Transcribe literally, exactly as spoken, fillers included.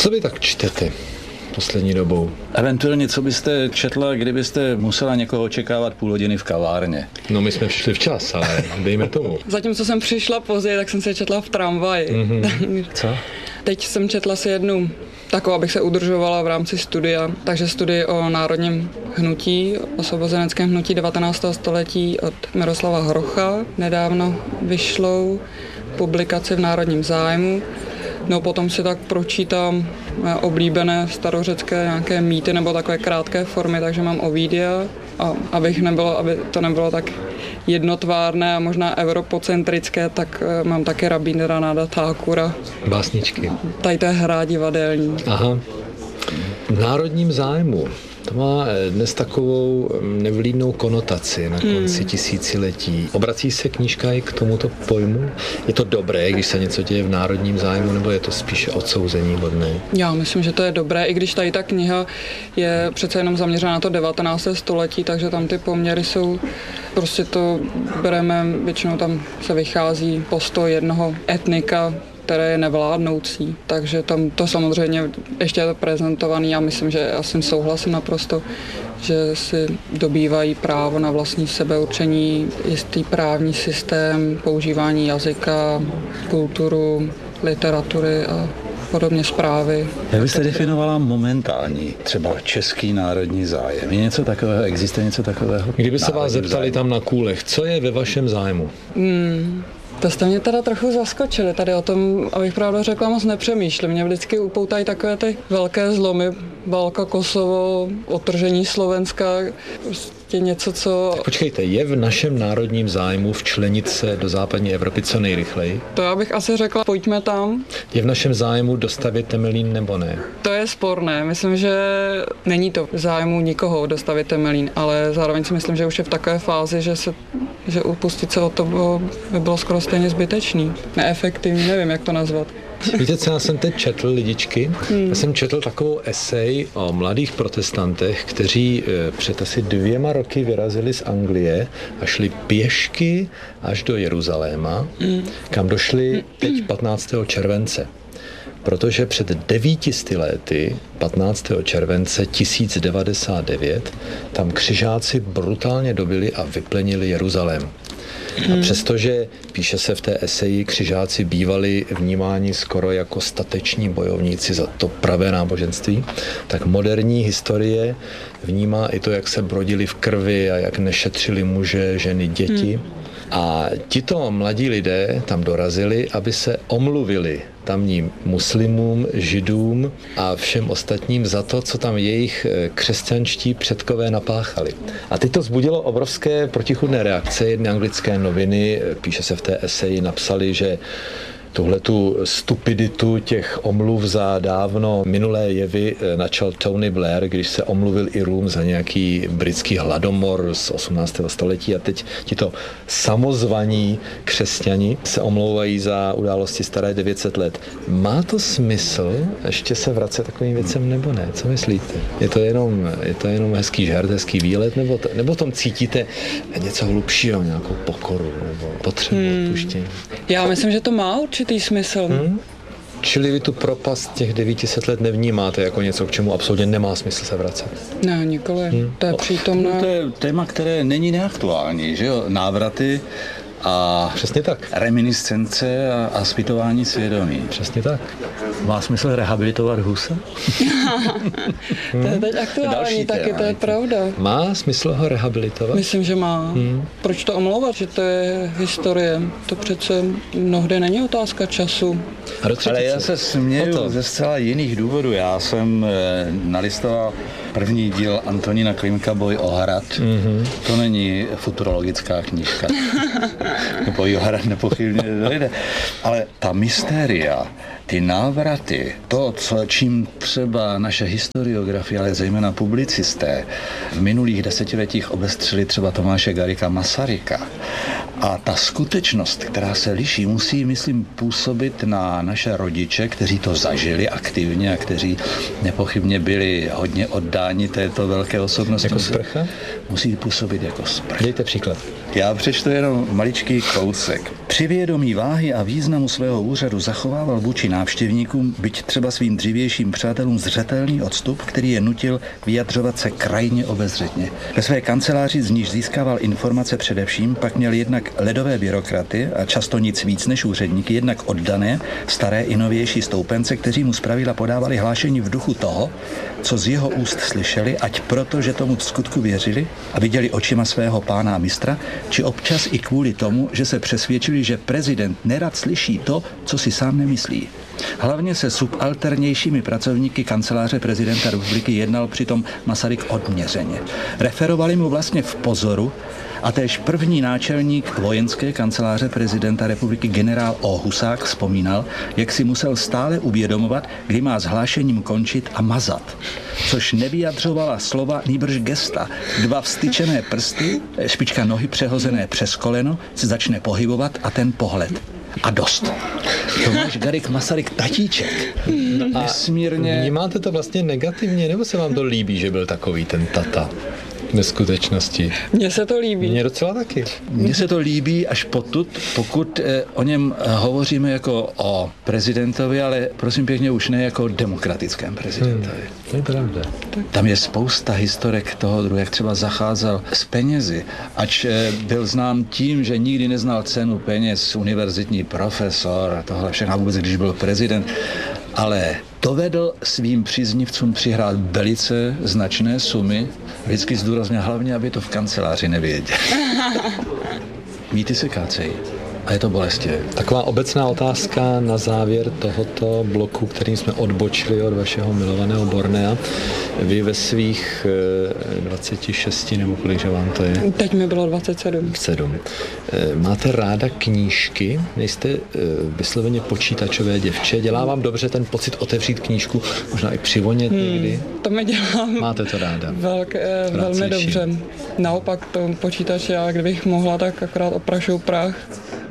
Co vy tak čtete poslední dobou? Eventuálně, co byste četla, kdybyste musela někoho očekávat půl hodiny v kavárně? No my jsme přišli včas, ale dejme tomu. Zatímco jsem přišla později, tak jsem se četla v tramvaji. Mm-hmm. Co? Teď jsem četla si jednu takovou, abych se udržovala v rámci studia. Takže studii o národním hnutí, osvobozeneckém hnutí devatenáctého století od Miroslava Hrocha. Nedávno vyšlou publikaci v Národním zájmu. No potom si tak pročítám oblíbené starořecké nějaké mýty nebo takové krátké formy, takže mám Ovidia, a abych nebylo, aby to nebylo tak jednotvárné a možná europocentrické, tak mám taky Rabíndránáta Thakura. Básničky. Tady to je hra divadelní. Aha. V Národním zájmu. To má dnes takovou nevlídnou konotaci na konci hmm. tisíciletí. Obrací se knížka i k tomuto pojmu? Je to dobré, když se něco děje v národním zájmu, nebo je to spíše odsouzení hodné? Já myslím, že to je dobré, i když tady ta kniha je přece jenom zaměřená na to devatenácté století, takže tam ty poměry jsou, prostě to bereme, většinou tam se vychází postoj jednoho etnika, které je nevládnoucí, takže tam to samozřejmě ještě je to prezentovaný. Já myslím, že já s tím souhlasím naprosto, že si dobývají právo na vlastní sebeurčení, jistý právní systém, používání jazyka, kulturu, literatury a podobně zprávy. Jak byste definovala momentální, třeba český národní zájem? Je něco takového, existuje něco takového? Kdyby se vás zeptali zájem tam na kůlech, co je ve vašem zájmu? Hmm. To jste mě teda trochu zaskočili. Tady o tom, abych pravdu řekla, moc nepřemýšlím. Mě vždycky upoutají takové ty velké zlomy. Válka, Kosovo, odtržení Slovenska, prostě něco, co... Počkejte, je v našem národním zájmu včlenit se do západní Evropy co nejrychleji? To já bych asi řekla, pojďme tam. Je v našem zájmu dostavět Temelín nebo ne? To je sporné. Myslím, že není to v zájmu nikoho dostavět Temelín, ale zároveň si myslím, že už je v takové fázi, že se že upustit se od toho by bylo skoro stejně zbytečný. Neefektivní, nevím, jak to nazvat. Víte, co já jsem teď četl, lidičky? Hmm. Já jsem četl takovou esej o mladých protestantech, kteří před asi dvěma roky vyrazili z Anglie a šli pěšky až do Jeruzaléma, hmm. kam došli teď patnáctého července. Protože před devítisty lety, patnáctého července tisíc devadesát devět, tam křižáci brutálně dobili a vyplenili Jeruzalém. A přestože, píše se v té eseji, křižáci bývali vnímáni skoro jako stateční bojovníci za to pravé náboženství, tak moderní historie vnímá i to, jak se brodili v krvi a jak nešetřili muže, ženy, děti. A tito mladí lidé tam dorazili, aby se omluvili tamním muslimům, židům a všem ostatním za to, co tam jejich křesťanští předkové napáchali. A teď to vzbudilo obrovské protichůdné reakce. Jedny anglické noviny, píše se v té eseji, napsali, že tuhletu stupiditu těch omluv za dávno minulé jevy načal Tony Blair, když se omluvil Irům za nějaký britský hladomor z osmnáctého století a teď tito samozvaní křesťani se omlouvají za události staré devět set let. Má to smysl ještě se vracet takovým věcem nebo ne? Co myslíte? Je to jenom, je to jenom hezký žert, hezký výlet, nebo, to, nebo v tom cítíte něco hlubšího, nějakou pokoru nebo potřebu hmm. odpuštění? Já myslím, že to má určitý smysl. Hmm? Čili vy tu propast těch devět set let nevnímáte jako něco, k čemu absolutně nemá smysl se vracet? Ne, nikoli. Hmm. To je přítomné. No, to je téma, které není neaktuální, že jo? Návraty a přesně tak. Reminiscence a, a zpytování svědomí. Přesně tak. Má smysl rehabilitovat Husa? To je teď aktuální, taky téma, to je pravda. Má smysl ho rehabilitovat? Myslím, že má. Hmm. Proč to omlouvat, že to je historie? To přece mnohdy není otázka času. Ale já se směju ze zcela jiných důvodů. Já jsem e, nalistoval první díl Antonína Klimka Boj o hrad. Mm-hmm. To není futurologická knížka. Boj o hrad nepochybně dojde. Ale ta mystéria, ty návraty, to, co, čím třeba naše historiografie, ale zejména publicisté v minulých desetiletích obestřili třeba Tomáše Garrigua Masaryka A ta skutečnost, která se liší, musí, myslím, působit na naše rodiče, kteří to zažili aktivně a kteří nepochybně byli hodně oddáni této velké osobnosti. Jako sprcha? Musí působit jako sprcha. Dejte příklad. Já přečtu jenom maličký kousek. Při vědomí váhy a významu svého úřadu zachovával vůči návštěvníkům, byť třeba svým dřívějším přátelům, zřetelný odstup, který je nutil vyjadřovat se krajně obezřetně. Ve své kanceláři, z níž získával informace především, pak měl jednak ledové byrokraty a často nic víc než úředníky, jednak oddané, staré i novější stoupence, kteří mu zpravidla podávali hlášení v duchu toho, co z jeho úst slyšeli, ať proto, že tomu v skutku věřili a viděli očima svého pána a mistra, či občas i kvůli tomu, že se přesvědčili, že prezident nerad slyší to, co si sám nemyslí. Hlavně se subalternějšími pracovníky kanceláře prezidenta republiky jednal přitom Masaryk odměřeně. Referovali mu vlastně v pozoru a též první náčelník vojenské kanceláře prezidenta republiky generál O. Husák vzpomínal, jak si musel stále uvědomovat, kdy má s hlášením končit a mazat. Což nevyjadřovala slova, nýbrž gesta. Dva vstyčené prsty, špička nohy přehozené přes koleno, se začne pohybovat a ten pohled. A dost. Tomáš Garrigue Masaryk, tatíček. No a nesmírně... Vnímáte to vlastně negativně, nebo se vám to líbí, že byl takový ten tata? Ve skutečnosti. Mně se to líbí. Mně docela taky. Mně se to líbí až potud, pokud eh, o něm hovoříme jako o prezidentovi, ale prosím pěkně už ne jako o demokratickém prezidentovi. Hmm, to je pravda. Tam je spousta historek toho druhu, jak třeba zacházel s penězi, ač eh, byl znám tím, že nikdy neznal cenu peněz, univerzitní profesor a tohle všechno, vůbec když byl prezident, ale dovedl svým příznivcům přihrát velice značné sumy, vždycky zdůraznil hlavně, aby to v kanceláři nevěděl. Mýty se kácejí. A je to bolestivé. Taková obecná otázka na závěr tohoto bloku, kterým jsme odbočili od vašeho milovaného Bornea. Vy ve svých dvaceti šesti, nebo kolikže vám to je? Teď mi bylo dvacet sedm. sedm. Máte ráda knížky? Nejste vysloveně počítačové děvče? Dělá vám dobře ten pocit otevřít knížku, možná i přivonět hmm, někdy? To mi dělám. Máte to ráda? Velk, velmi dobře. Naopak to počítač, já kdybych mohla, tak akorát oprašuju prach.